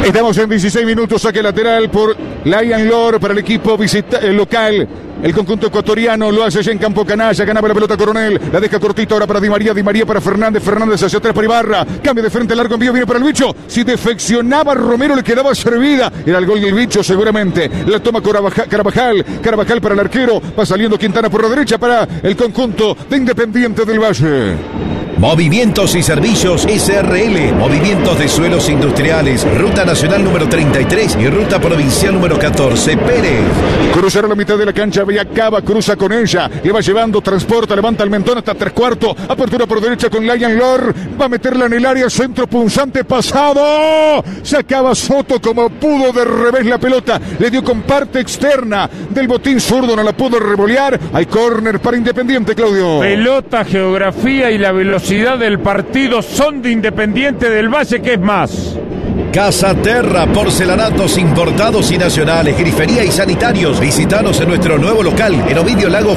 Estamos en 16 minutos, saque lateral por Lion Lord para el equipo local. El conjunto ecuatoriano lo hace allá en campo canalla. Ganaba la pelota Coronel. La deja cortita ahora para Di María. Di María para Fernández. Fernández hacia atrás para Ibarra. Cambia de frente, largo envío. Viene para el Bicho. Si defeccionaba Romero le quedaba servida. Era el gol del Bicho seguramente. La toma Carabajal. Carabajal para el arquero. Va saliendo Quintana por la derecha para el conjunto de Independiente del Valle. Movimientos y Servicios SRL, Movimientos de Suelos Industriales, Ruta Nacional número 33 y Ruta Provincial número 14, Pérez. Cruzará la mitad de la cancha, Villacaba, cruza con ella, le va llevando, transporta, levanta el mentón hasta 3/4, apertura por derecha con Lion Lord, va a meterla en el área, centro punzante, pasado, sacaba Soto como pudo de revés la pelota, le dio con parte externa del botín zurdo, no la pudo revolear, hay córner para Independiente, Claudio. Pelota, geografía y la velocidad del partido son de Independiente del Valle, ¿qué es más? Casa Terra, porcelanatos importados y nacionales, grifería y sanitarios. Visítanos en nuestro nuevo local, en Ovidio Lagos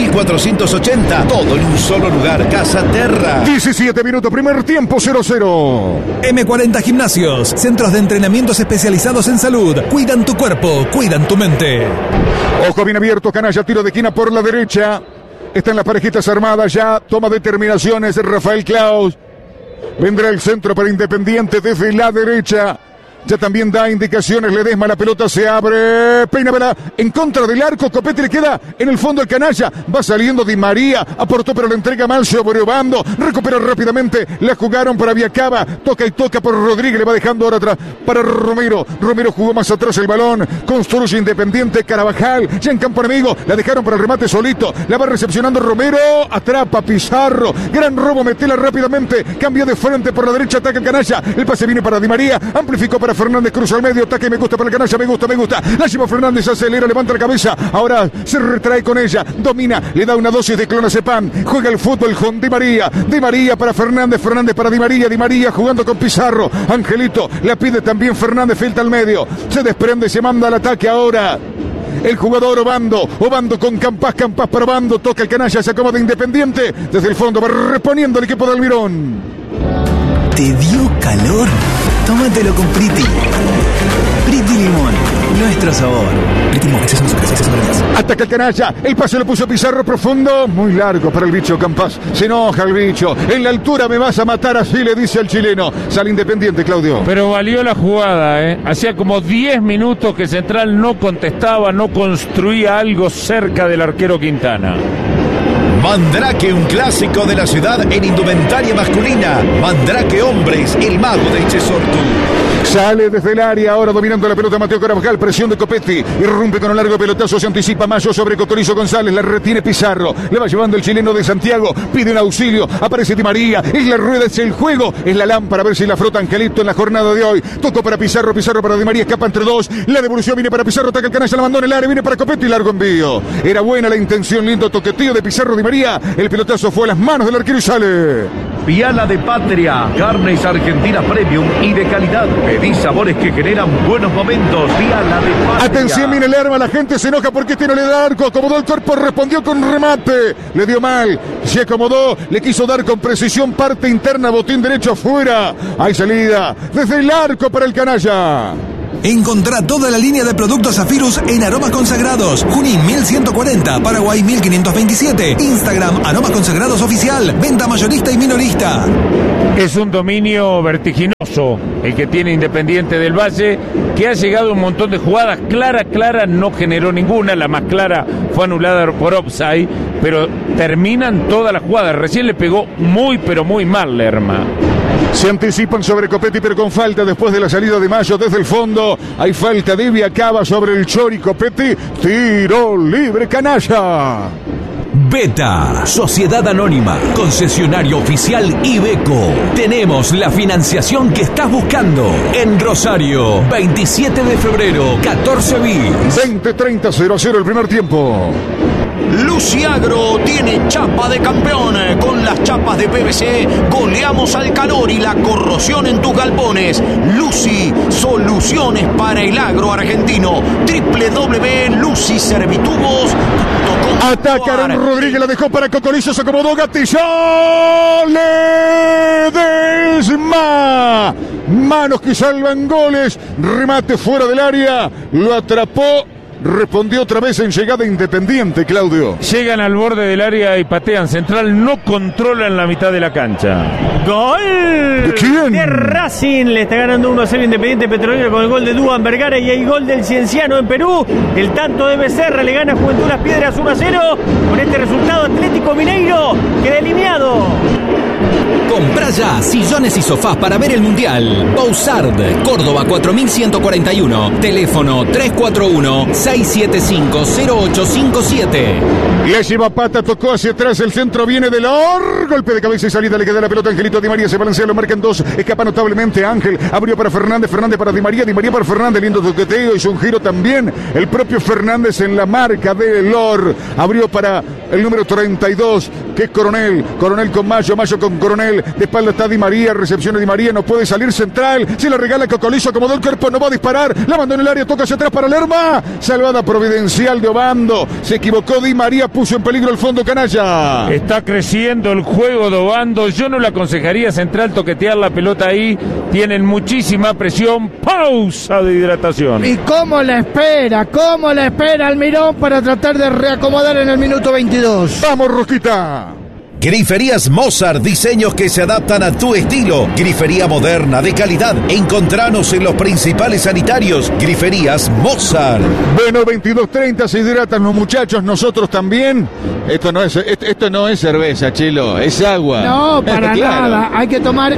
4480. Todo en un solo lugar, Casa Terra. 17 minutos, primer tiempo, 0-0. M40 Gimnasios, centros de entrenamientos especializados en salud. Cuidan tu cuerpo, cuidan tu mente. Ojo bien abierto, canalla, tiro de esquina por la derecha. Están las parejitas armadas ya, toma determinaciones Rafael Claus. Vendrá el centro para Independiente desde la derecha. Ya también da indicaciones Ledesma, la pelota se abre, Peinavera en contra del arco, Copete le queda en el fondo el canalla, va saliendo Di María, aportó pero le entrega mal, sobreobando, recupera rápidamente, la jugaron para Villacaba, toca y toca por Rodríguez, le va dejando ahora atrás para Romero, Romero jugó más atrás el balón, construye Independiente, Carabajal, ya en campo enemigo, la dejaron para el remate solito, la va recepcionando Romero, atrapa Pizarro, gran robo, metela rápidamente, cambia de frente por la derecha, ataca el canalla, el pase viene para Di María, amplificó para Fernández, cruza al medio, ataque, me gusta para el canalla, me gusta. La lleva Fernández, acelera, levanta la cabeza, ahora se retrae con ella, domina, le da una dosis de clonazepam, juega el fútbol con Di María para Fernández, Fernández para Di María jugando con Pizarro, Angelito, la pide también Fernández, filtra al medio, se desprende, se manda al ataque ahora. El jugador Obando con Campas para Obando, toca el canalla, se acomoda Independiente, desde el fondo va reponiendo el equipo de Almirón. ¿Te dio calor? Tómatelo con Priti. Priti Limón, nuestro sabor. Priti Limón, ataca el canalla, el pase lo puso Pizarro profundo, muy largo para el Bicho Campas, se enoja el Bicho, en la altura me vas a matar, así le dice al chileno, sale Independiente, Claudio. Pero valió la jugada, hacía como 10 minutos que Central no contestaba, no construía algo cerca del arquero Quintana. Mandrake, un clásico de la ciudad en indumentaria masculina. Mandrake Hombres, el mago de Chesortu. Sale desde el área, ahora dominando la pelota Mateo Carabajal, presión de Copetti, irrumpe con un largo pelotazo, se anticipa Mayo sobre Cocorizo González, la retiene Pizarro, le va llevando el chileno de Santiago, pide un auxilio, aparece Di María, es la rueda, es el juego, es la lámpara, a ver si la frota Angelito en la jornada de hoy, tocó para Pizarro para Di María, escapa entre dos, la devolución viene para Pizarro, ataca el canalla, la mandó en el área, viene para Copetti, largo envío, era buena la intención, lindo toqueteo de Pizarro Di María, el pelotazo fue a las manos del arquero y sale. Viala de Patria, carnes argentinas premium y de calidad. Pedí sabores que generan buenos momentos. Viala de Patria. Atención, viene el arma, la gente se enoja porque este no le da arco. Acomodó el cuerpo, respondió con remate. Le dio mal, se acomodó, le quiso dar con precisión parte interna, botín derecho afuera. Hay salida desde el arco para el canalla. Encontrá toda la línea de productos Zafirus en Aromas Consagrados. Junín 1140, Paraguay 1527. Instagram Aromas Consagrados Oficial. Venta mayorista y minorista. Es un dominio vertiginoso el que tiene Independiente del Valle, que ha llegado a un montón de jugadas. Clara, no generó ninguna. La más clara fue anulada por offside, pero terminan todas las jugadas. Recién le pegó pero muy mal Lerma. Se anticipan sobre Copetti, pero con falta después de la salida de Mayo desde el fondo. Hay falta de Villacaba sobre el Chori Copetti. Tiro libre, canalla. Beta, Sociedad Anónima, concesionario oficial Iveco. Tenemos la financiación que estás buscando. En Rosario, 27 de febrero, 14 bis. 20-30-0-0 el primer tiempo. Luciagro tiene chapa de campeón. Con las chapas de PVC goleamos al calor y la corrosión en tus galpones. Lucy, soluciones para el agro argentino. www.lucyservitubos.com Ataca Aaron Rodríguez, la dejó para Cocolizo, se acomodó Gatilló. Ledesma. Manos que salvan goles. Remate fuera del área. Lo atrapó. Respondió otra vez en llegada Independiente, Claudio. Llegan al borde del área y patean. Central no controlan la mitad de la cancha. ¡Gol! ¿De quién? De Racing. Le está ganando 1-0 Independiente Petrolero con el gol de Duan Vergara y hay gol del Cienciano en Perú. El tanto de Becerra le gana Juventud Las Piedras 1-0. Con este resultado, Atlético Mineiro queda eliminado. Comprá ya sillones y sofás para ver el Mundial. Bouzard, Córdoba 4141. Teléfono 341-675-0857. Le lleva pata, tocó hacia atrás, el centro viene de Lor. Golpe de cabeza y salida, le queda la pelota a Angelito Di María, se balancea, lo marcan dos, escapa notablemente Ángel, abrió para Fernández, Fernández para Di María para Fernández, lindo toqueteo, hizo un giro también, el propio Fernández en la marca de Lor, abrió para el número 32, que es Coronel con Mayo con Coronel, de espalda está Di María, recepción de Di María, no puede salir Central, se la regala Cocolizo, acomodó el cuerpo, no va a disparar, la mandó en el área, toca hacia atrás para Lerma, salvada providencial de Obando, se equivocó Di María, puso en peligro el fondo canalla. Está creciendo el juego de Obando, yo no le aconsejaría a Central toquetear la pelota ahí, tienen muchísima presión, pausa de hidratación. ¿Y cómo la espera Almirón para tratar de reacomodar en el minuto 22? ¡Vamos, Rosquita! Griferías Mozart, diseños que se adaptan a tu estilo. Grifería moderna, de calidad. Encontranos en los principales sanitarios. Griferías Mozart. Bueno, 22:30, se hidratan los muchachos, nosotros también. Esto no es cerveza, Chelo, es agua. No, para claro. nada, hay que tomar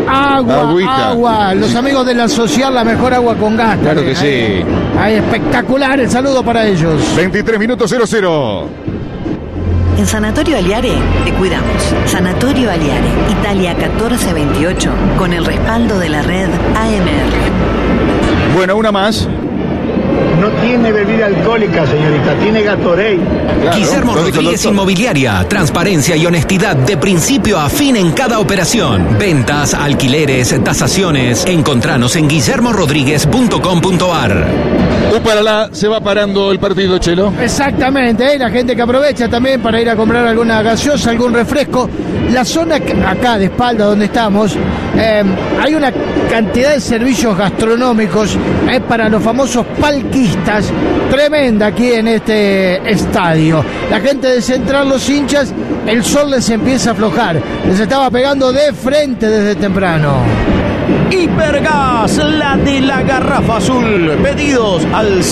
agua. Los amigos de la Social, la mejor agua con gas. Claro que sí. Ay, espectacular, el saludo para ellos. 23 minutos 0-0. En Sanatorio Aliare te cuidamos. Sanatorio Aliare, Italia 1428, con el respaldo de la red AMR. Bueno, una más. No tiene bebida alcohólica, señorita, tiene Gatorade. Claro, Guillermo Rodríguez Inmobiliaria, transparencia y honestidad de principio a fin en cada operación. Ventas, alquileres, tasaciones. Encontranos en guillermorodríguez.com.ar. Upalala, se va parando el partido, Chelo. Exactamente, la gente que aprovecha también para ir a comprar alguna gaseosa, algún refresco. La zona acá de espalda donde estamos, hay una cantidad de servicios gastronómicos para los famosos palquistas, tremenda aquí en este estadio. La gente de Central, los hinchas, el sol les empieza a aflojar, les estaba pegando de frente desde temprano. Hipergas, la de la garrafa azul. Pedidos al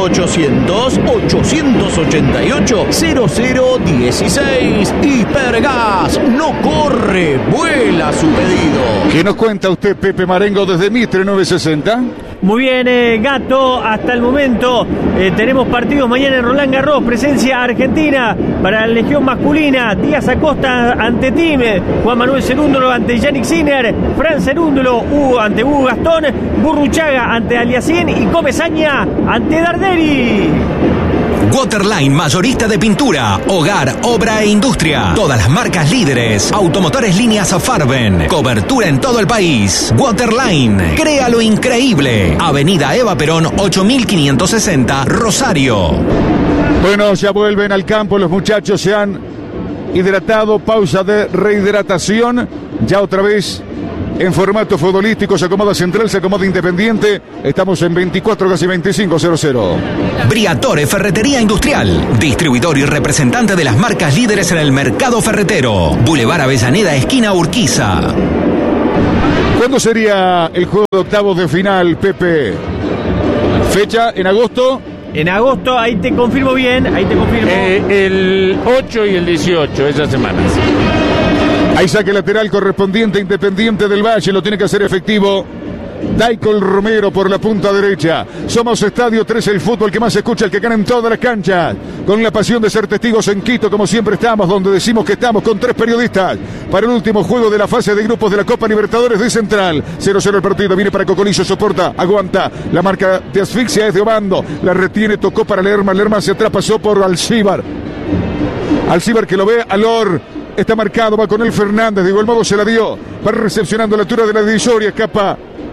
0800-888-0016. Hipergas, no corre, vuela su pedido. ¿Qué nos cuenta usted, Pepe Marengo, desde Mitre 960? Muy bien, Gato, hasta el momento tenemos partidos mañana en Roland Garros, presencia argentina para la Legión masculina, Díaz Acosta ante Time, Juan Manuel Cerúndolo ante Yannick Sinner, Fran Cerúndolo ante Hugo Gastón, Burruchaga ante Aliassime y Comesaña ante Darderi. Waterline, mayorista de pintura, hogar, obra e industria. Todas las marcas líderes. Automotores líneas Farben. Cobertura en todo el país. Waterline, crea lo increíble. Avenida Eva Perón 8560, Rosario. Bueno, ya vuelven al campo, los muchachos se han hidratado, pausa de rehidratación, ya otra vez en formato futbolístico, se acomoda Central, se acomoda Independiente, estamos en 24, casi 25, 0-0. Briatore Ferretería Industrial, distribuidor y representante de las marcas líderes en el mercado ferretero. Boulevard Avellaneda, esquina Urquiza. ¿Cuándo sería el juego de octavos de final, Pepe? ¿Fecha? ¿En agosto? En agosto, ahí te confirmo bien, el 8 y el 18, esas semanas. Hay saque lateral correspondiente a Independiente del Valle, lo tiene que hacer efectivo Daicol Romero por la punta derecha. Somos Estadio 3, el fútbol que más se escucha, el que gana en todas las canchas. Con la pasión de ser testigos en Quito, como siempre estamos, donde decimos que estamos con 3 periodistas para el último juego de la fase de grupos de la Copa Libertadores de Central. 0-0 el partido, viene para Cocolizo, soporta, aguanta. La marca de asfixia es de Obando, la retiene, tocó para Lerma, Lerma hacia atrás, pasó por Alcíbar. Alcíbar que lo ve, Alor. Está marcado, va con el Fernández, de igual modo se la dio, va recepcionando la altura de la divisoria, escapa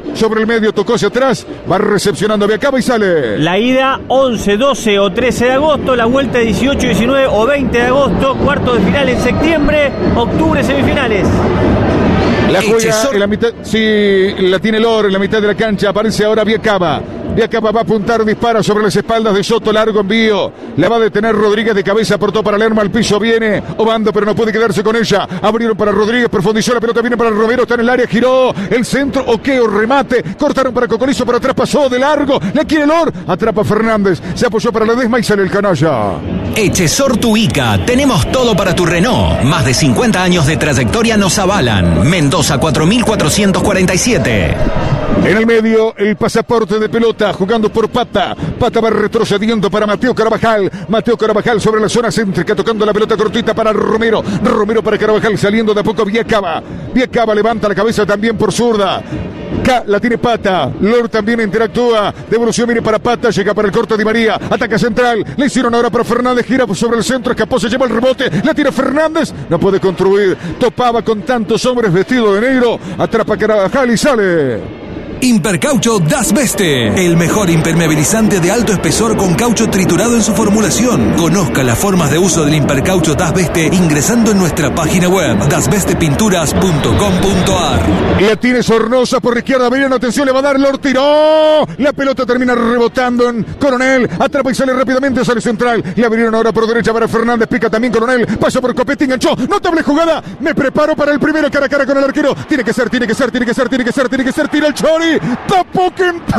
sobre el medio, tocó hacia atrás, va recepcionando Viacaba y sale. La ida 11, 12 o 13 de agosto, la vuelta 18, 19 o 20 de agosto, cuarto de final en septiembre, octubre semifinales. La juega en la mitad, sí, la tiene Lor en la mitad de la cancha, aparece ahora Viacaba. Viacaba va a apuntar, dispara sobre las espaldas de Soto, largo envío. La va a detener Rodríguez de cabeza, aportó para Lerma, al piso viene Obando, pero no puede quedarse con ella. Abrieron para Rodríguez, profundizó la pelota, viene para Romero, está en el área, giró el centro, Oqueo, remate. Cortaron para Cocolizo, por atrás pasó de largo, la quiere Lor, atrapa Fernández, se apoyó para Ledesma y sale el canalla. Echesor Tuica, tenemos todo para tu Renault. Más de 50 años de trayectoria nos avalan. Mendoza 4447. En el medio, el pasaporte de pelota, jugando por Pata. Pata va retrocediendo para Mateo Carabajal. Mateo Carabajal sobre la zona céntrica, tocando la pelota cortita para Romero. Romero para Carabajal, saliendo de a poco Viacaba. Viacaba levanta la cabeza también por zurda. La tiene Pata. Lor también interactúa. Devolución viene para Pata. Llega para el corte de María. Ataca central. Le hicieron ahora para Fernández. Gira sobre el centro. Escapó. Se lleva el rebote. La tira Fernández. No puede construir. Topaba con tantos hombres vestidos de negro. Atrapa Carabajal y sale. Impercaucho Das Beste, el mejor impermeabilizante de alto espesor con caucho triturado en su formulación. Conozca las formas de uso del Impercaucho Das Beste ingresando en nuestra página web dasbestepinturas.com.ar. La tiene Sornosa por la izquierda, Veriano, atención, le va a dar, Lor tiró. La pelota termina rebotando en Coronel, atrapa y sale rápidamente, sale central. Le abrieron ahora por derecha para Fernández, pica también Coronel, pasa por Copetti, enganchó, notable jugada. Me preparo para el primero cara a cara con el arquero. Tiene que ser, tira el Chori. Tapó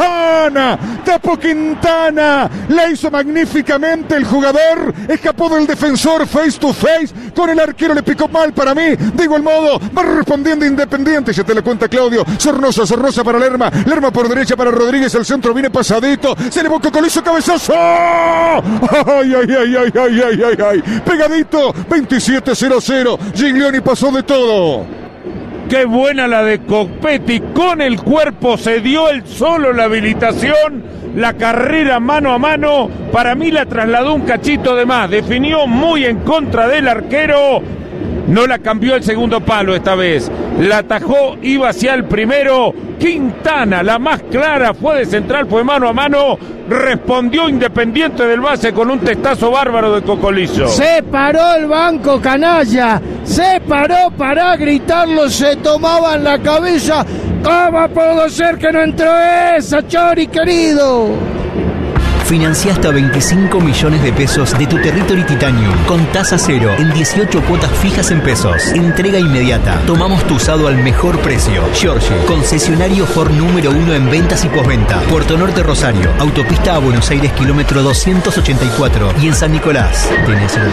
Quintana, la hizo magníficamente el jugador, escapó del defensor face to face con el arquero, le picó mal para mí, de igual modo va respondiendo Independiente, ya te la cuenta Claudio. Sornosa para Lerma por derecha para Rodríguez, el centro viene pasadito, se le bocó con hizo cabezazo, ay, pegadito, 27-0-0, Giglioni pasó de todo. Qué buena la de Copetti, con el cuerpo se dio él solo la habilitación, la carrera mano a mano, para mí la trasladó un cachito de más, definió muy en contra del arquero, no la cambió el segundo palo esta vez, la atajó, iba hacia el primero, Quintana, la más clara, fue de central, fue mano a mano, respondió Independiente del Valle con un testazo bárbaro de Cocolizo. Se paró el banco, canalla, se paró para gritarlo, se tomaban la cabeza. ¿Cómo pudo ser que no entró esa, Chori querido? Financia hasta 25 millones de pesos de tu Territory Titanium con tasa cero en 18 cuotas fijas en pesos. Entrega inmediata. Tomamos tu usado al mejor precio. Giorgio, concesionario Ford número 1 en ventas y postventa. Puerto Norte Rosario, autopista a Buenos Aires, kilómetro 284. Y en San Nicolás, tenés el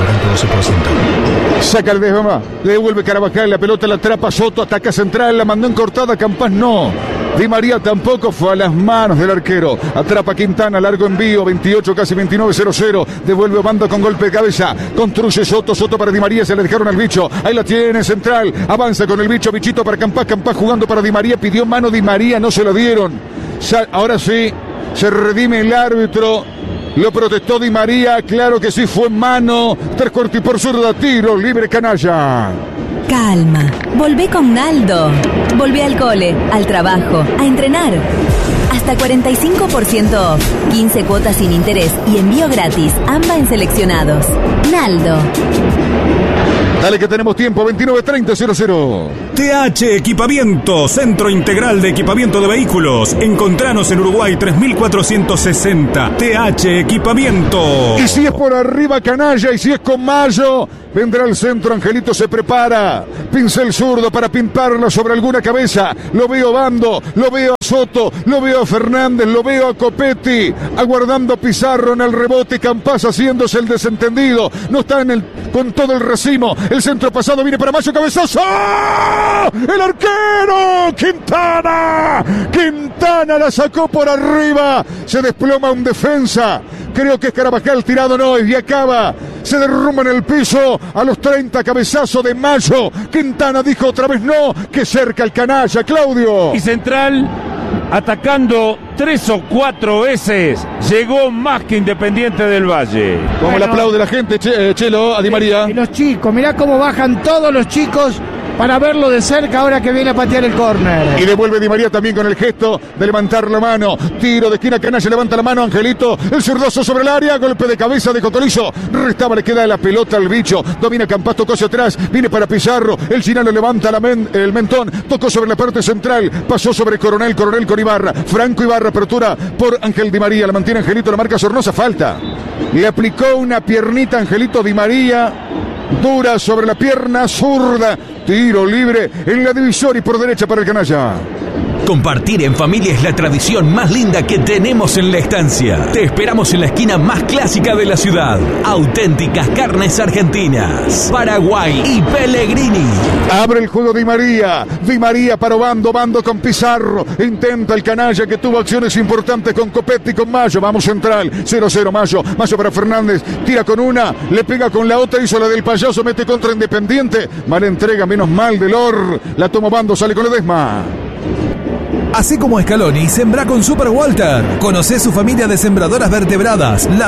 200%. Saca el desvama, le devuelve Carabajal, la pelota la atrapa Soto, ataca central, la mandó en cortada, Campas no. Di María tampoco, fue a las manos del arquero. Atrapa Quintana, largo envío, 28, casi 29-0-0. Devuelve Obando con golpe de cabeza. Construye Soto para Di María, se le dejaron al bicho. Ahí la tiene central. Avanza con el bicho, bichito para Campas jugando para Di María. Pidió mano Di María, no se lo dieron. Ahora sí, se redime el árbitro. Lo protestó Di María, claro que sí, fue mano. 3 por zurda, tiro, libre canalla. Calma, volvé con Naldo. Volvé al cole, al trabajo, a entrenar. Hasta 45% off, 15 cuotas sin interés y envío gratis, AMBA en seleccionados. Naldo. Dale que tenemos tiempo, 29-30-0-0. TH Equipamiento, Centro Integral de Equipamiento de Vehículos. Encontranos en Uruguay 3460. TH Equipamiento. Y si es por arriba, canalla, y si es con Mayo, vendrá el centro, Angelito se prepara. Pincel zurdo para pintarla sobre alguna cabeza. Lo veo Bando, lo veo a Soto, lo veo a Fernández, lo veo a Copetti. Aguardando Pizarro en el rebote, Campas haciéndose el desentendido. No está con todo el racimo. El centro pasado viene para Mayo, cabezazo. ¡El arquero! ¡Quintana! ¡Quintana la sacó por arriba! Se desploma un defensa. Creo que es Carabajal, tirado no, es Viacaba. Se derrumba en el piso a los 30, cabezazo de Mayo. Quintana dijo otra vez no, que cerca el canalla, Claudio. Y Central, atacando 3 o 4 veces, llegó más que Independiente del Valle. Como le aplaude la gente, Chelo, a Di María. Y los chicos, mirá cómo bajan todos los chicos para verlo de cerca ahora que viene a patear el córner. Y devuelve Di María también con el gesto de levantar la mano. Tiro de esquina, Canalla levanta la mano, Angelito, el zurdazo sobre el área, golpe de cabeza de Cocolizo. Restaba, le queda la pelota al bicho. Domina Campas, tocó hacia atrás, viene para Pizarro. El Ginalo levanta el mentón, tocó sobre la parte central, pasó sobre Coronel con Ibarra. Franco Ibarra, apertura por Ángel Di María. La mantiene Angelito, la marca Sornosa, falta. Le aplicó una piernita Angelito Di María, dura sobre la pierna zurda. Tiro libre en la divisoria y por derecha para el Canalla. Compartir en familia es la tradición más linda que tenemos en la estancia. Te esperamos en la esquina más clásica de la ciudad. Auténticas carnes argentinas, Paraguay y Pellegrini. Abre el juego Di María. Di María para Bando con Pizarro. Intenta el Canalla, que tuvo acciones importantes con Copetti y con Mayo. Vamos central, 0-0 Mayo. Mayo para Fernández, tira con una, le pega con la otra, hizo la del Payaso, mete contra Independiente. Mala entrega, menos mal de Lor. La toma Bando, sale con Ledesma. Así como Scaloni, sembra con Super Walter. Conocé su familia de sembradoras vertebradas, la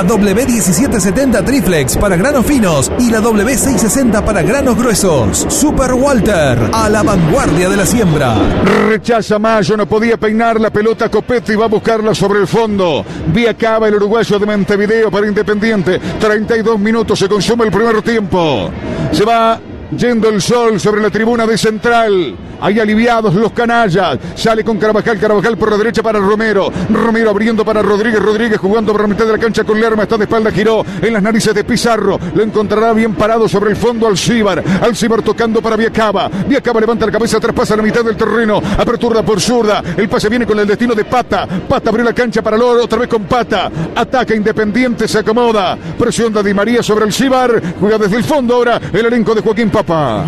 W1770 Triflex para granos finos y la W660 para granos gruesos. Super Walter, a la vanguardia de la siembra. Rechaza Mayo, no podía peinar la pelota Copetti, va a buscarla sobre el fondo. Viacaba el uruguayo de Montevideo para Independiente. 32 minutos, se consume el primer tiempo. Se va yendo el sol sobre la tribuna de Central. Hay aliviados los canallas. Sale con Carvajal por la derecha para Romero abriendo para Rodríguez jugando por la mitad de la cancha con Lerma. Está de espalda, giró en las narices de Pizarro. Lo encontrará bien parado sobre el fondo Alcíbar tocando para Viacaba levanta la cabeza, traspasa la mitad del terreno, apertura por zurda. El pase viene con el destino de Pata abrió la cancha para Loro, otra vez con Pata. Ataca Independiente, se acomoda. Presión de Di María sobre Alcíbar. Juega desde el fondo ahora el elenco de Joaquín Papa.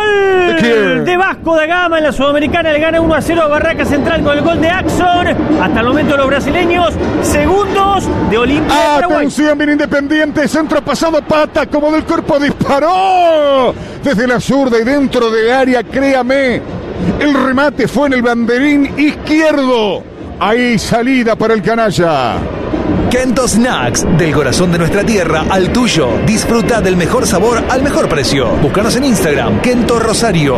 ¡Gol! De Vasco da Gama en la Sudamericana, le gana 1-0 a Barraca Central con el gol de Axon. Hasta el momento los brasileños segundos de Olimpia de Paraguay. Atención, bien Independiente, centro pasado, Pata como del cuerpo disparó desde la zurda y dentro del área, créame, el remate fue en el banderín izquierdo. Ahí salida para el Canalla. Kento Snacks, del corazón de nuestra tierra al tuyo. Disfruta del mejor sabor al mejor precio. Búscanos en Instagram, Kento Rosario.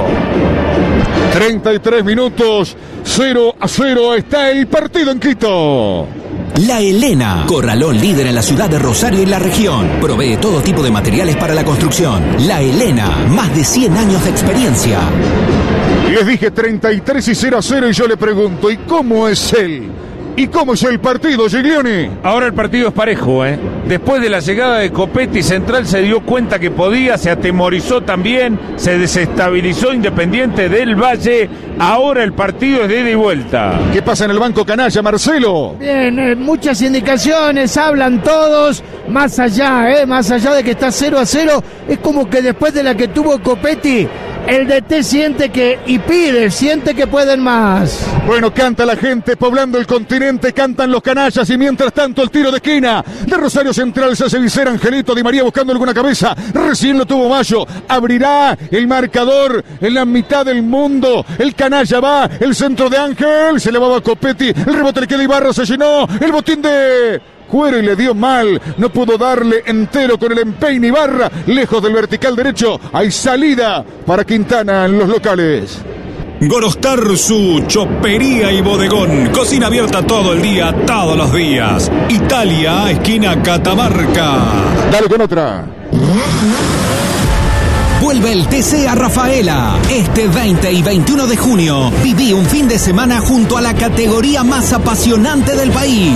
33 minutos, 0-0 está el partido en Quito. La Helena, corralón líder en la ciudad de Rosario y la región. Provee todo tipo de materiales para la construcción. La Helena, más de 100 años de experiencia. Les dije 33 y 0-0 y yo le pregunto, ¿y cómo es él? ¿Y cómo es el partido, Giglioni? Ahora el partido es parejo, ¿eh? Después de la llegada de Copetti, Central se dio cuenta que podía, se atemorizó también, se desestabilizó Independiente del Valle. Ahora el partido es de ida y vuelta. ¿Qué pasa en el banco Canalla, Marcelo? Bien, muchas indicaciones, hablan todos, más allá de que está 0-0, es como que después de la que tuvo Copetti, el DT siente que pueden más. Bueno, canta la gente poblando el continente, cantan los canallas y mientras tanto el tiro de esquina de Rosario Central se hace visera Angelito Di María buscando alguna cabeza, recién lo tuvo Mayo, abrirá el marcador en la mitad del mundo, el canalla va, el centro de Ángel, se elevaba Copetti, el rebote le queda a Ibarra, se llenó, el botín de Cuero y le dio mal, no pudo darle entero con el empeine Ibarra, lejos del vertical derecho, hay salida para Quintana en los locales. Gorostarzu, chopería y bodegón. Cocina abierta todo el día, todos los días. Italia, esquina Catamarca. Dale con otra. Vuelve el TC a Rafaela. Este 20 y 21 de junio, viví un fin de semana junto a la categoría más apasionante del país.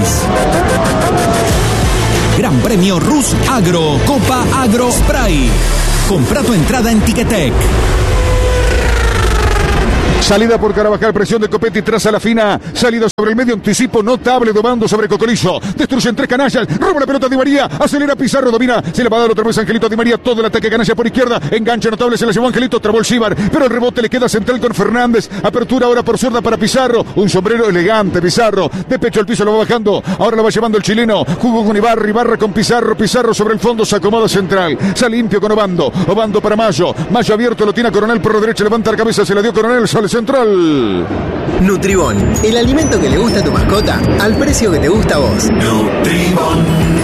Gran Premio Rus Agro, Copa Agro Spray. Comprá tu entrada en Ticketek. Salida por Carvajal, presión de Copetti, traza la fina, salida sobre el medio, anticipo notable de Bando sobre Cocolizo, destruyen tres canallas, roba la pelota Di María, acelera Pizarro, domina, se le va a dar otra vez Angelito Di María, todo el ataque canalla por izquierda, engancha notable, se la llevó Angelito, trabó el Cibar, pero el rebote le queda Central con Fernández, apertura ahora por zurda para Pizarro, un sombrero elegante Pizarro, de pecho al piso lo va bajando, ahora lo va llevando el chileno, jugó con Ibarra con Pizarro sobre el fondo, se acomoda Central, sale limpio con Obando para Mayo abierto, lo tiene a Coronel por la derecha, levanta la cabeza, se la dio Coronel, sale Central. Nutribón, el alimento que le gusta a tu mascota al precio que te gusta a vos. Nutribón,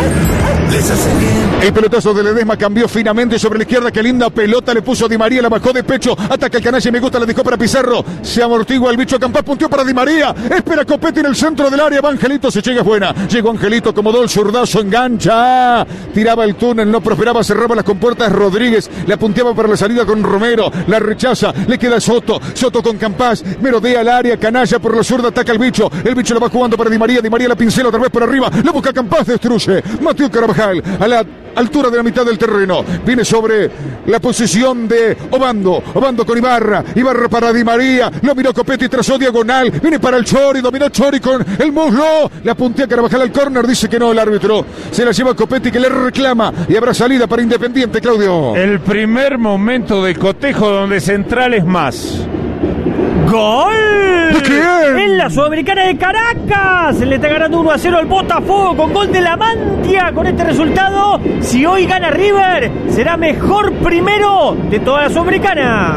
les hace bien. El pelotazo de Ledesma cambió finamente sobre la izquierda. Qué linda pelota le puso a Di María, la bajó de pecho. Ataca el canalla y me gusta, la dejó para Pizarro. Se amortigua el bicho Campás, punteó para Di María. Espera Copetti en el centro del área. Va Angelito, se llega, es buena. Llegó Angelito, acomodó el zurdazo, engancha. Tiraba el túnel, no prosperaba, cerraba las compuertas Rodríguez. La punteaba para la salida con Romero. La rechaza, le queda Soto. Soto con Campás, merodea al área. Canalla por la zurda, ataca el bicho. El bicho lo va jugando para Di María. Di María la pincela otra vez por arriba. La busca Campás, destruye. Mateo Carvajal a la altura de la mitad del terreno. Viene sobre la posición de Obando. Obando con Ibarra. Ibarra para Di María. Lo miró Copetti, trazó diagonal. Viene para el Chori. Dominó Chori con el muslo. La puntea Carvajal al córner. Dice que no el árbitro. Se la lleva Copetti, que le reclama. Y habrá salida para Independiente, Claudio. El primer momento de cotejo donde Central es más. ¡Gol! ¿De quién? En la Sudamericana de Caracas. Le está ganando 1-0 al Botafogo con gol de La Mantia. Con este resultado, si hoy gana River, será mejor primero de toda la Sudamericana.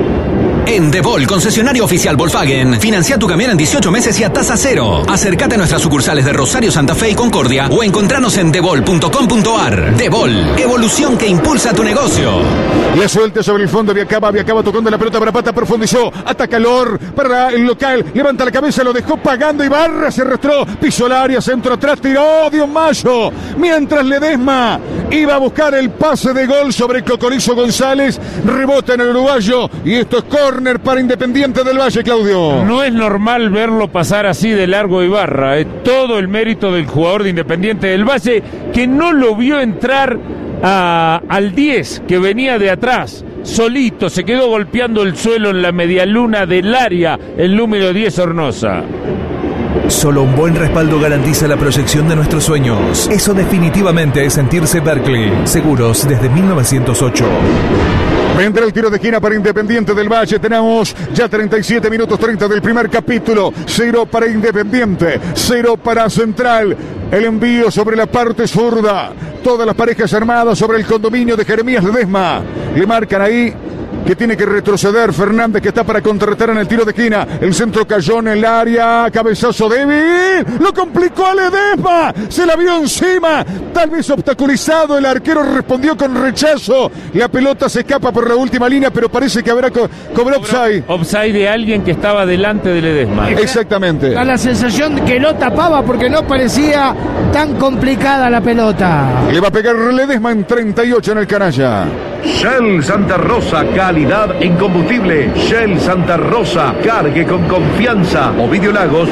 En Debol, concesionario oficial Volkswagen, financia tu camión en 18 meses y a tasa cero. Acércate a nuestras sucursales de Rosario, Santa Fe y Concordia o encontranos en debol.com.ar. Debol, evolución que impulsa tu negocio. La suelta sobre el fondo, Viacaba tocando la pelota para Pata, profundizó, ataca Lor para el local, levanta la cabeza, lo dejó pagando Ibarra, se arrastró, pisó el área, centro atrás, tiró Dios Mayo, mientras Ledesma iba a buscar el pase de gol sobre Cocorizo González, rebota en el uruguayo y esto es córner para Independiente del Valle, Claudio. No es normal verlo pasar así de largo Ibarra, todo el mérito del jugador de Independiente del Valle que no lo vio entrar al 10 que venía de atrás, solito, se quedó golpeando el suelo en la medialuna del área, el número 10 Sornosa. Solo un buen respaldo garantiza la proyección de nuestros sueños. Eso definitivamente es sentirse Berkeley. Seguros desde 1908. Vendrá el tiro de esquina para Independiente del Valle. Tenemos ya 37 minutos 30 del primer capítulo. 0 para Independiente, 0 para Central. El envío sobre la parte zurda. Todas las parejas armadas sobre el condominio de Jeremías Ledesma. Le marcan ahí que tiene que retroceder Fernández, que está para contrarrestar en el tiro de esquina. El centro cayó en el área, cabezazo débil, lo complicó a Ledesma, se la vio encima, tal vez obstaculizado, el arquero respondió con rechazo, la pelota se escapa por la última línea, pero parece que habrá cobró offside. Offside de alguien que estaba delante de Ledesma. Exactamente. Da la sensación que lo tapaba porque no parecía tan complicada la pelota. Le va a pegar Ledesma en 38 en el canalla. Shell Santa Rosa, calidad en combustible. Shell Santa Rosa, cargue con confianza. Ovidio Lagos,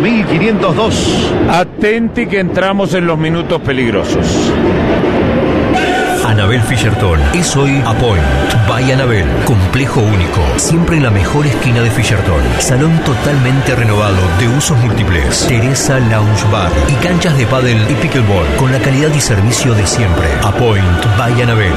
4502. Atenti que entramos en los minutos peligrosos. Anabel Fischerton es hoy Apoint by Anabel. Complejo único, siempre en la mejor esquina de Fischerton. Salón totalmente renovado de usos múltiples. Teresa Lounge Bar y canchas de pádel y pickleball con la calidad y servicio de siempre. Apoint by Anabel.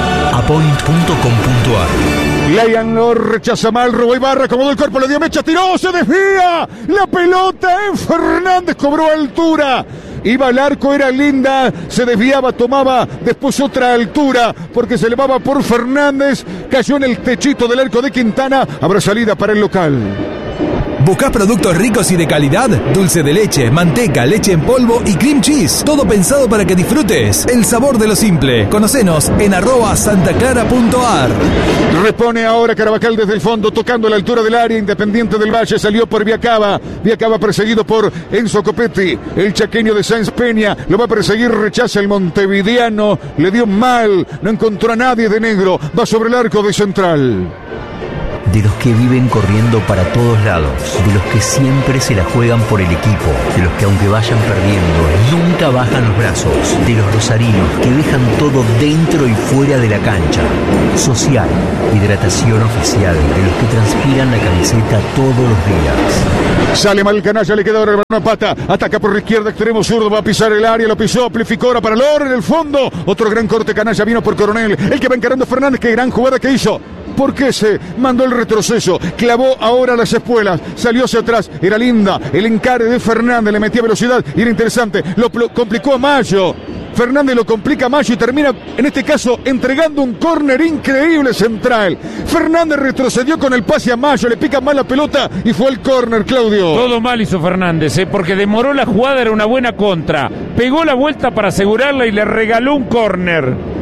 Apoint.com.ar. Lyon lo rechaza mal, robó Ibarra, acomodó el cuerpo, le dio mecha, tiró, se desvía. La pelota en Fernández, cobró altura. Iba al arco, era linda, se desviaba, tomaba después otra altura, porque se elevaba por Fernández, cayó en el techito del arco de Quintana, habrá salida para el local. ¿Buscás productos ricos y de calidad? Dulce de leche, manteca, leche en polvo y cream cheese. Todo pensado para que disfrutes el sabor de lo simple. Conocenos en @santaclara.ar. Repone ahora Carvajal desde el fondo, tocando la altura del área. Independiente del Valle salió por Viacaba. Viacaba perseguido por Enzo Copetti. El chaqueño de Sáenz Peña lo va a perseguir, rechaza el montevideano. Le dio mal, no encontró a nadie de negro. Va sobre el arco de Central. De los que viven corriendo para todos lados, de los que siempre se la juegan por el equipo, de los que aunque vayan perdiendo, nunca bajan los brazos, de los rosarinos que dejan todo dentro y fuera de la cancha. Social, hidratación oficial, de los que transpiran la camiseta todos los días. Sale mal el canalla, le queda ahora el balón a Pata, ataca por la izquierda, extremo zurdo, va a pisar el área, lo pisó, amplificó ahora para Lor en el fondo, otro gran corte canalla, vino por Coronel, el que va encarando Fernández, qué gran jugada que hizo. ¿Por qué se mandó el retroceso? Clavó ahora las espuelas, salió hacia atrás, era linda, el encare de Fernández, le metía velocidad y era interesante, lo complicó a Mayo. Fernández lo complica más y termina, en este caso, entregando un córner increíble central. Fernández retrocedió con el pase a Mayo, le pica mal la pelota y fue el córner, Claudio. Todo mal hizo Fernández, porque demoró la jugada, era una buena contra. Pegó la vuelta para asegurarla y le regaló un córner.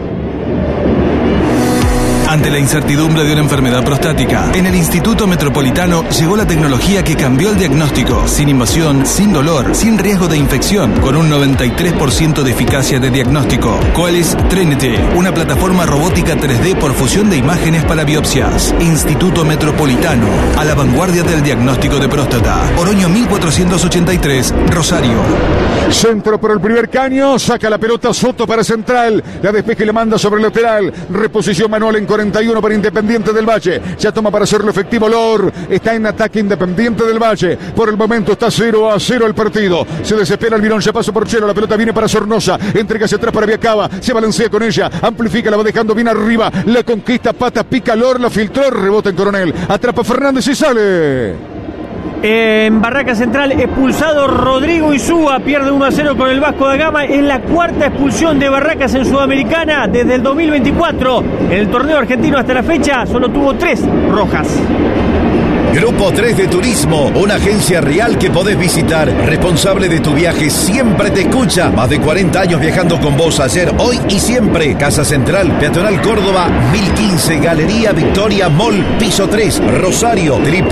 Ante la incertidumbre de una enfermedad prostática, en el Instituto Metropolitano llegó la tecnología que cambió el diagnóstico, sin invasión, sin dolor, sin riesgo de infección, con un 93% de eficacia de diagnóstico. Qualys Trinity, una plataforma robótica 3D por fusión de imágenes para biopsias. Instituto Metropolitano, a la vanguardia del diagnóstico de próstata. Oroño 1483, Rosario. Centro por el primer caño, saca la pelota Soto para central, la despeje y le manda sobre el lateral, reposición Manuel en 41 para Independiente del Valle, ya toma para hacerlo efectivo Lor, está en ataque Independiente del Valle, por el momento está 0-0 el partido, se desespera Almirón, ya pasó por Chelo, la pelota viene para Sornosa, entrega hacia atrás para Viacaba, se balancea con ella, amplifica, la va dejando bien arriba, la conquista, pata, pica Lor, la filtró, rebota en Coronel, atrapa Fernández y sale. En Barraca Central, expulsado Rodrigo Insúa, pierde 1-0 con el Vasco da Gama. Es la cuarta expulsión de Barracas en Sudamericana desde el 2024. En el torneo argentino hasta la fecha solo tuvo 3 rojas. Grupo 3 de Turismo, una agencia real que podés visitar. Responsable de tu viaje, siempre te escucha. Más de 40 años viajando con vos ayer, hoy y siempre. Casa Central, Peatonal Córdoba, 1015, Galería Victoria Mall, piso 3, Rosario,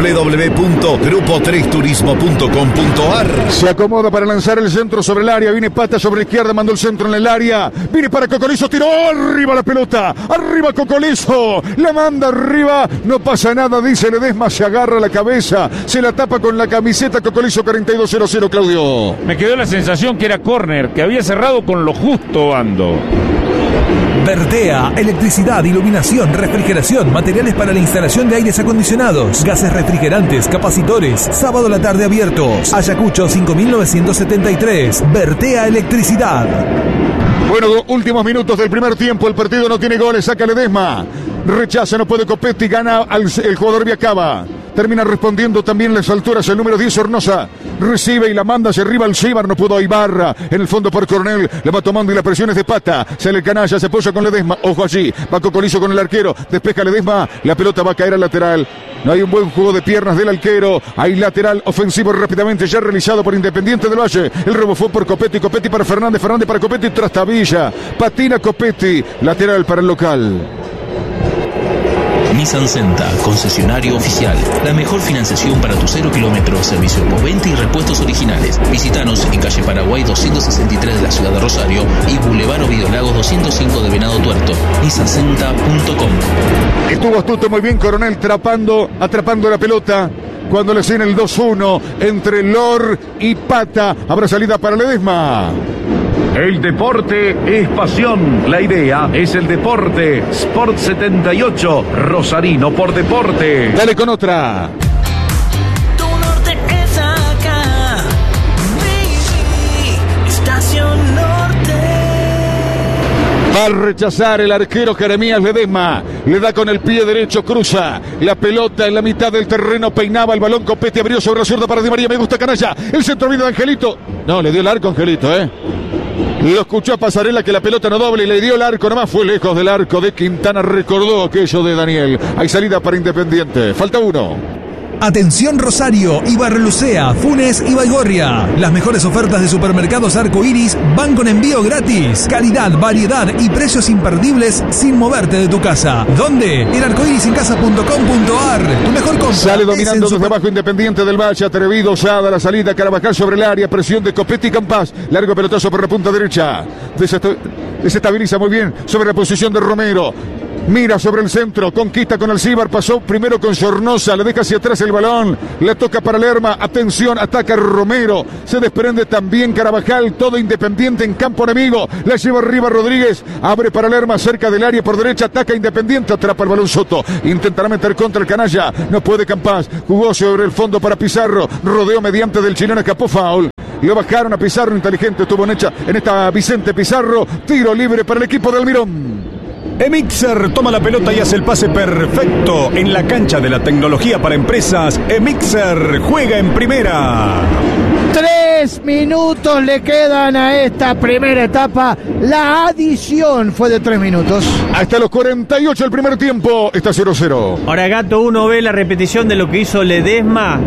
www.grupo3turismo.com.ar. Se acomoda para lanzar el centro sobre el área, viene Pata sobre la izquierda, mandó el centro en el área, viene para Cocolizo, tiró arriba la pelota, arriba Cocolizo, la manda arriba, no pasa nada, dice Ledesma, se agarra la cabeza, se la tapa con la camiseta. Cocolizo 42-0-0, Claudio. Me quedó la sensación que era córner, que había cerrado con lo justo Ando. Vertea, electricidad, iluminación, refrigeración, materiales para la instalación de aires acondicionados, gases refrigerantes, capacitores, sábado a la tarde abiertos. Ayacucho 5973, Vertea Electricidad. Bueno, últimos minutos del primer tiempo, el partido no tiene goles, saca Ledesma, rechaza, no puede Copetti, gana el jugador Viacaba. Termina respondiendo también en las alturas el número 10 Sornosa. Recibe y la manda hacia arriba al Cibar. No pudo Ibarra. En el fondo por Coronel. Le va tomando y las presiones de Pata. Sale el canalla, se apoya con Ledesma. Ojo allí. Va Cocolizo con el arquero. Despeja Ledesma. La pelota va a caer al lateral. No hay un buen juego de piernas del arquero. Hay lateral ofensivo rápidamente ya realizado por Independiente del Valle. El robo fue por Copetti. Copetti para Fernández. Fernández para Copetti. Trastabilla. Patina Copetti. Lateral para el local. Nissan Senta, concesionario oficial. La mejor financiación para tu 0 kilómetros, servicio postventa y repuestos originales. Visítanos en calle Paraguay 263 de la ciudad de Rosario y Boulevard Ovidio Lagos 205 de Venado Tuerto. nissancenta.com. Estuvo astuto muy bien Coronel atrapando la pelota. Cuando le hacen el 2-1 entre Lor y Pata. Habrá salida para Ledesma. El deporte es pasión. La idea es el deporte. Sport 78, Rosarino por deporte. Dale con otra. Tu norte es acá. Estación Norte. Va a rechazar el arquero Jeremías Ledesma. Le da con el pie derecho, cruza la pelota en la mitad del terreno, peinaba el balón, Copetti abrió sobre la zurda para Di María, me gusta canalla. El centro vino de Angelito. No, le dio el arco Angelito, Lo escuchó a Pasarela que la pelota no doble y le dio el arco, nomás fue lejos del arco de Quintana, recordó aquello de Daniel. Hay salida para Independiente, falta uno. Atención Rosario, Ibarrelucea, Funes y Baigorria. Las mejores ofertas de supermercados Arco Iris van con envío gratis. Calidad, variedad y precios imperdibles sin moverte de tu casa. ¿Dónde? En arcoirisincasa.com.ar. Tu mejor compra. Sale dominando desde abajo Independiente del Valle, atrevido, osada la salida, Carabajal sobre el área, presión de Copetti y Campas. Largo pelotazo por la punta derecha. Desestabiliza muy bien sobre la posición de Romero. Mira sobre el centro, conquista con el Cibar, pasó primero con Sornosa, le deja hacia atrás el balón, le toca para Lerma, atención, ataca Romero, se desprende también Carabajal, todo Independiente en campo enemigo, la lleva arriba Rodríguez, abre para Lerma cerca del área por derecha, ataca Independiente, atrapa el balón Soto, intentará meter contra el canalla, no puede Campas, jugó sobre el fondo para Pizarro, rodeó mediante del chileno, escapó foul. Lo bajaron a Pizarro, inteligente estuvo en esta Vicente Pizarro, tiro libre para el equipo de Almirón. Emixer toma la pelota y hace el pase perfecto en la cancha de la tecnología para empresas. Emixer juega en primera. 3 minutos le quedan a esta primera etapa. La adición fue de 3 minutos. Hasta los 48 el primer tiempo. Está 0-0. Ahora, Gato, uno ve la repetición de lo que hizo Ledesma.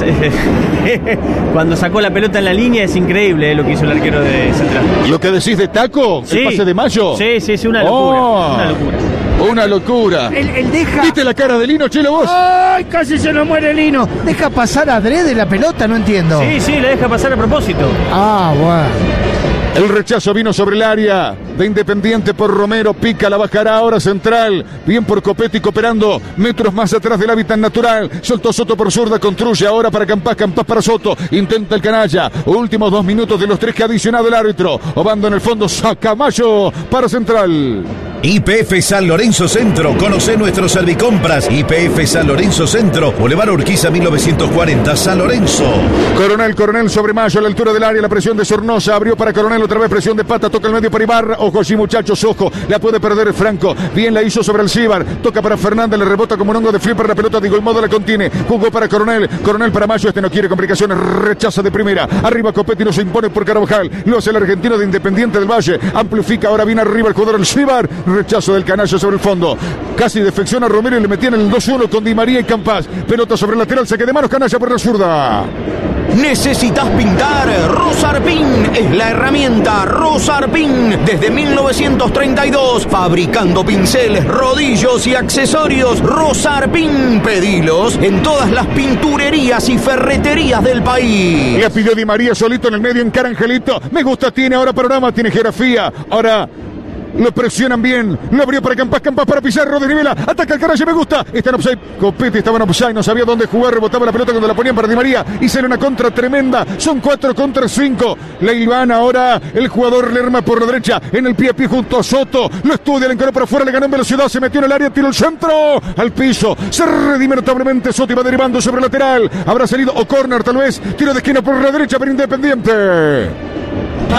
Cuando sacó la pelota en la línea es increíble lo que hizo el arquero de Central. ¿Lo que decís de Taco? Sí. ¿El pase de Mayo? Sí, una locura. Una locura. Él deja... ¿Viste la cara de Lino, Chelo, vos? ¡Ay! Casi se nos muere Lino. ¿Deja pasar adrede la pelota? No entiendo. Sí, le deja pasar a propósito. Ah, bueno. El rechazo vino sobre el área de Independiente por Romero. Pica, la bajará ahora Central. Bien por Copetti cooperando metros más atrás del hábitat natural. Soltó Soto por zurda. Construye ahora para Campás. Campás para Soto. Intenta el canalla. Últimos 2 minutos de los 3 que ha adicionado el árbitro. Obando en el fondo. Saca Mayo para Central. YPF San Lorenzo Centro. Conoce nuestros servicompras. YPF San Lorenzo Centro. Boulevard Urquiza 1940. San Lorenzo. Coronel sobre Mayo a la altura del área. La presión de Sornosa. Abrió para Coronel. Otra vez presión de pata. Toca el medio para Ibarra. Ojo allí, muchachos. Ojo. La puede perder Franco. Bien la hizo sobre el Cíbar. Toca para Fernández. Le rebota como un hongo de flipper. La pelota de igual modo la contiene. Jugó para Coronel. Coronel para Mayo. Este no quiere complicaciones. Rechaza de primera. Arriba Copetti. No se impone por Carvajal. Lo hace el argentino de Independiente del Valle. Amplifica. Ahora viene arriba el jugador del Cíbar. Rechazo del canalla sobre el fondo. Casi defecciona a Romero y le metían el 2-1 con Di María y Campás. Pelota sobre el lateral. Saque de manos. Canalla por la zurda. ¿Necesitas pintar? Rosarpin es la herramienta. Rosarpin, desde 1932, fabricando pinceles, rodillos y accesorios. Rosarpin, pedilos en todas las pinturerías y ferreterías del país. Le pidió Di María solito en el medio, encara Angelito. Me gusta, tiene ahora panorama, tiene geografía. Ahora... lo presionan bien, lo abrió para Campás para Pizarro, desnivela, ataca el Canalla, me gusta, está en offside, Copetti estaba en offside, no sabía dónde jugar, rebotaba la pelota cuando la ponían para Di María, y sale una contra tremenda, son 4 contra 5, la Iván ahora, el jugador Lerma por la derecha, en el pie a pie junto a Soto, lo estudia, le encaró para afuera, le ganó en velocidad, se metió en el área, tiró el centro, al piso, se redime notablemente, Soto iba derivando sobre el lateral, habrá salido o córner tal vez, tiro de esquina por la derecha para Independiente.